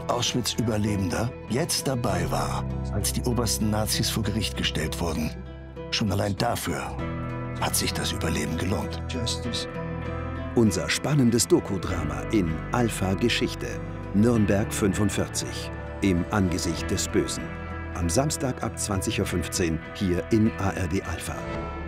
Auschwitz-Überlebender jetzt dabei war, als die obersten Nazis vor Gericht gestellt wurden. Schon allein dafür hat sich das Überleben gelohnt. Unser spannendes Dokudrama in Alpha Geschichte, Nürnberg 45, im Angesicht des Bösen. Am Samstag ab 20:15 Uhr hier in ARD Alpha.